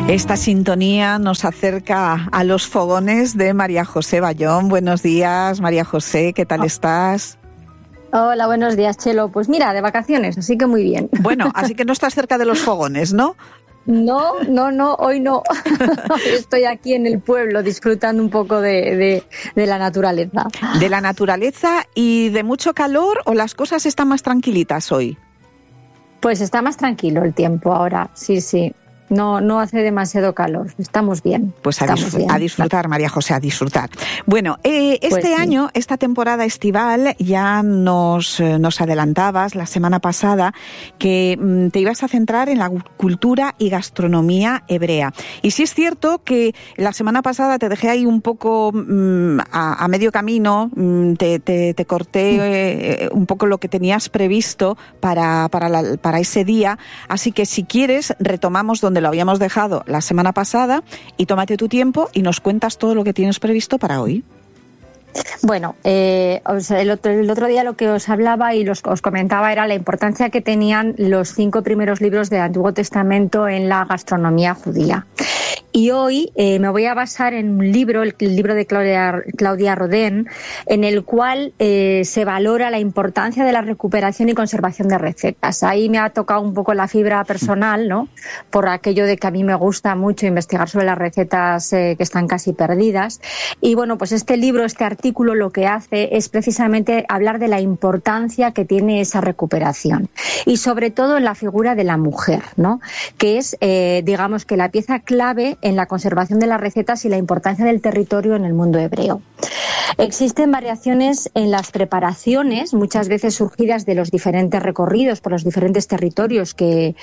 Esta sintonía nos acerca a los fogones de María José Bayón. Buenos días, María José, ¿qué tal estás? Hola, buenos días, Chelo. Pues mira, de vacaciones, así que muy bien. Bueno, así que no estás cerca de los fogones, ¿no? No, hoy no. Estoy aquí en el pueblo disfrutando un poco de la naturaleza. ¿De la naturaleza y de mucho calor o las cosas están más tranquilitas hoy? Pues está más tranquilo el tiempo ahora, sí. No hace demasiado calor, estamos bien. Pues a disfrutar, María José, a disfrutar. Bueno, año, esta temporada estival, ya nos adelantabas la semana pasada que te ibas a centrar en la cultura y gastronomía hebrea. Y sí es cierto que la semana pasada te dejé ahí un poco a medio camino, te corté un poco lo que tenías previsto para ese día, así que si quieres retomamos donde lo habíamos dejado la semana pasada y tómate tu tiempo y nos cuentas todo lo que tienes previsto para hoy. Bueno, el otro día lo que os hablaba y os comentaba era la importancia que tenían los 5 primeros libros del Antiguo Testamento en la gastronomía judía. Y hoy me voy a basar en un libro, el libro de Claudia Rodin, en el cual se valora la importancia de la recuperación y conservación de recetas. Ahí me ha tocado un poco la fibra personal, ¿no? Por aquello de que a mí me gusta mucho investigar sobre las recetas que están casi perdidas. Y bueno, pues este libro, este artículo, lo que hace es precisamente hablar de la importancia que tiene esa recuperación. Y sobre todo en la figura de la mujer, ¿no? Que es, digamos que la pieza clave en la conservación de las recetas y la importancia del territorio en el mundo hebreo. Existen variaciones en las preparaciones, muchas veces surgidas de los diferentes recorridos por los diferentes territorios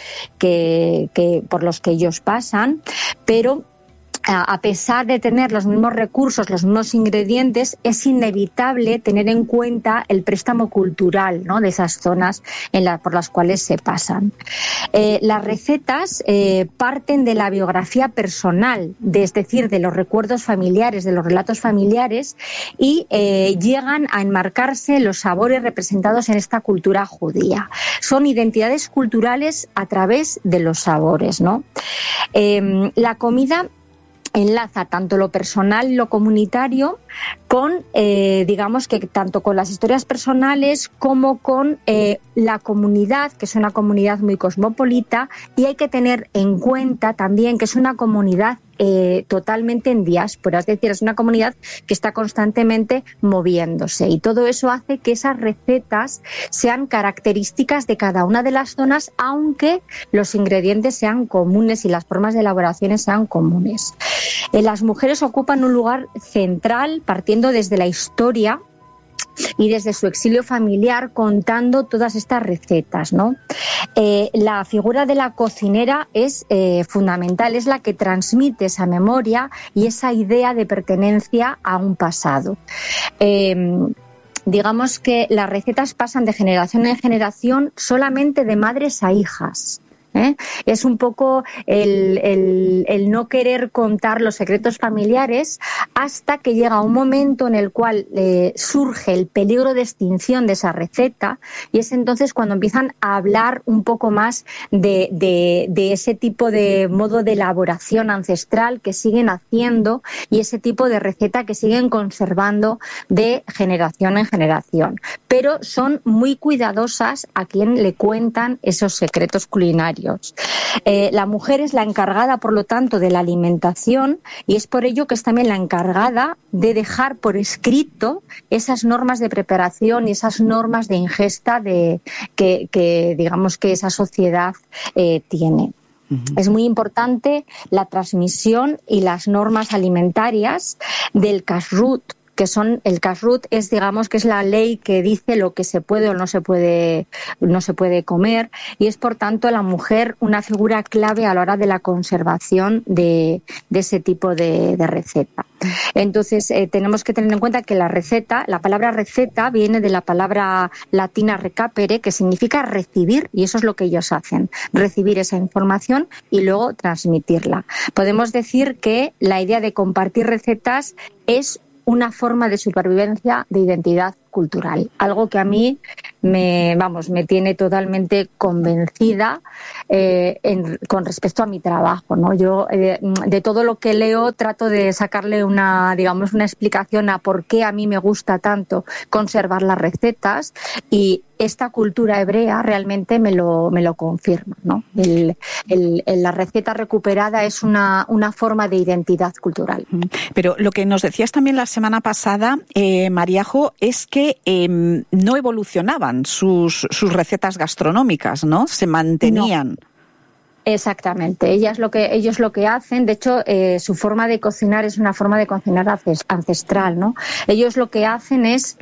por los que ellos pasan, pero a pesar de tener los mismos recursos, los mismos ingredientes, es inevitable tener en cuenta el préstamo cultural, ¿no?, de esas zonas por las cuales se pasan. Las recetas parten de la biografía personal, es decir, de los recuerdos familiares, de los relatos familiares, y llegan a enmarcarse los sabores representados en esta cultura judía. Son identidades culturales a través de los sabores, ¿no? La comida enlaza tanto lo personal y lo comunitario con, digamos que tanto con las historias personales como con la comunidad, que es una comunidad muy cosmopolita, y hay que tener en cuenta también que es una comunidad totalmente en diáspora, es decir, es una comunidad que está constantemente moviéndose, y todo eso hace que esas recetas sean características de cada una de las zonas, aunque los ingredientes sean comunes y las formas de elaboraciones sean comunes. Las mujeres ocupan un lugar central partiendo desde la historia y desde su exilio familiar, contando todas estas recetas, ¿no? La figura de la cocinera es fundamental, es la que transmite esa memoria y esa idea de pertenencia a un pasado. Digamos que las recetas pasan de generación en generación solamente de madres a hijas. Es un poco el no querer contar los secretos familiares hasta que llega un momento en el cual surge el peligro de extinción de esa receta, y es entonces cuando empiezan a hablar un poco más de ese tipo de modo de elaboración ancestral que siguen haciendo y ese tipo de receta que siguen conservando de generación en generación. Pero son muy cuidadosas a quien le cuentan esos secretos culinarios. La mujer es la encargada, por lo tanto, de la alimentación, y es por ello que es también la encargada de dejar por escrito esas normas de preparación y esas normas de ingesta que digamos que esa sociedad tiene. Es muy importante la transmisión y las normas alimentarias del kashrut, que son, el kashrut es, digamos, que es la ley que dice lo que se puede o no se puede comer, y es por tanto la mujer una figura clave a la hora de la conservación de ese tipo de receta. Entonces tenemos que tener en cuenta que la palabra receta viene de la palabra latina recapere, que significa recibir, y eso es lo que ellos hacen, recibir esa información y luego transmitirla. Podemos decir que la idea de compartir recetas es una forma de supervivencia de identidad cultural, algo que a mí me tiene totalmente convencida con respecto a mi trabajo, ¿no? Yo de todo lo que leo trato de sacarle una explicación a por qué a mí me gusta tanto conservar las recetas, y esta cultura hebrea realmente me lo confirma, ¿no? La receta recuperada es una forma de identidad cultural. Pero lo que nos decías también la semana pasada, Mariajo, es que no evolucionaban sus recetas gastronómicas, ¿no? Se mantenían. No. Exactamente. Ellos lo que hacen, de hecho, su forma de cocinar es una forma de cocinar ancestral, ¿no? Ellos lo que hacen es,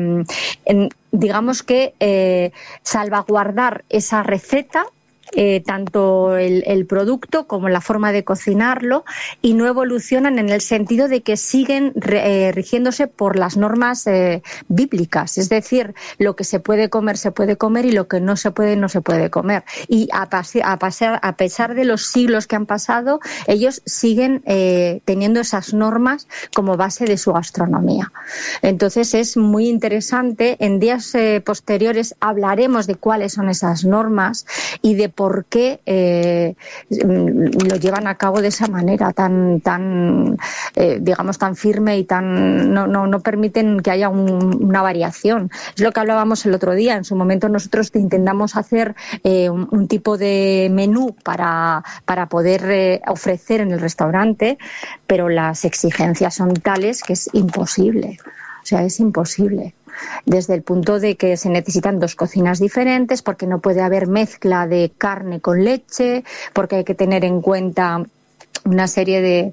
salvaguardar esa receta, tanto el producto como la forma de cocinarlo, y no evolucionan en el sentido de que siguen rigiéndose por las normas bíblicas, es decir, lo que se puede comer y lo que no se puede comer, y a pesar de los siglos que han pasado, ellos siguen teniendo esas normas como base de su gastronomía. Entonces es muy interesante. En días posteriores hablaremos de cuáles son esas normas y de por qué lo llevan a cabo de esa manera tan firme y no permiten que haya una variación. Es lo que hablábamos el otro día. En su momento nosotros intentamos hacer un tipo de menú para poder ofrecer en el restaurante, pero las exigencias son tales que es imposible. O sea, es imposible. Desde el punto de que se necesitan 2 cocinas diferentes, porque no puede haber mezcla de carne con leche, porque hay que tener en cuenta una serie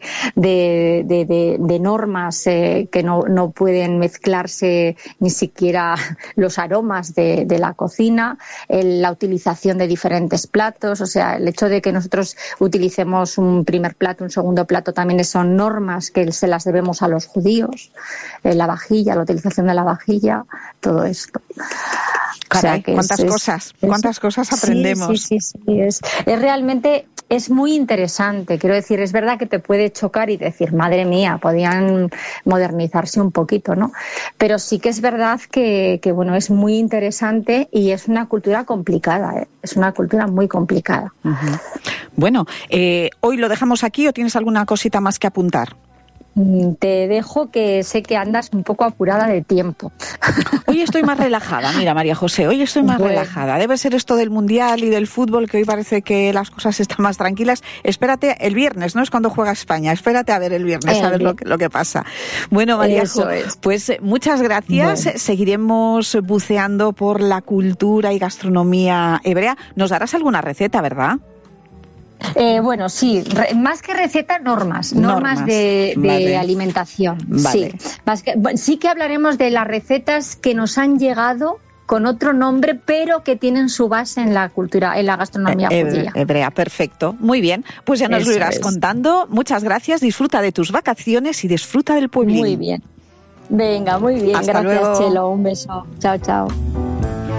de normas que no pueden mezclarse ni siquiera los aromas de la cocina, la utilización de diferentes platos, o sea, el hecho de que nosotros utilicemos un primer plato, un segundo plato, también son normas que se las debemos a los judíos, la vajilla, la utilización de la vajilla, todo esto. Caray, o sea, cuántas cosas aprendemos. Sí, es realmente, es muy interesante. Quiero decir, es verdad que te puede chocar y decir, madre mía, podían modernizarse un poquito, ¿no? Pero sí que es verdad que bueno, es muy interesante y es una cultura complicada, ¿eh? Es una cultura muy complicada. Uh-huh. Bueno, ¿hoy lo dejamos aquí o tienes alguna cosita más que apuntar? Te dejo, que sé que andas un poco apurada de tiempo. Hoy estoy más relajada, mira, María José, hoy estoy más relajada. Debe ser esto del Mundial y del fútbol, que hoy parece que las cosas están más tranquilas. Espérate, el viernes, ¿no? Es cuando juega España. Espérate a ver el viernes, a ver lo que pasa. Bueno, María José, pues muchas gracias. Bueno. Seguiremos buceando por la cultura y gastronomía hebrea. Nos darás alguna receta, ¿verdad? Bueno, sí, más que receta, normas de vale. alimentación. Vale. Sí. Sí que hablaremos de las recetas que nos han llegado con otro nombre, pero que tienen su base en la cultura, en la gastronomía judía. Hebrea, perfecto. Muy bien, pues ya nos lo irás contando. Muchas gracias, disfruta de tus vacaciones y disfruta del pueblín. Muy bien. Venga, muy bien. Hasta gracias, luego. Chelo. Un beso. Chao, chao.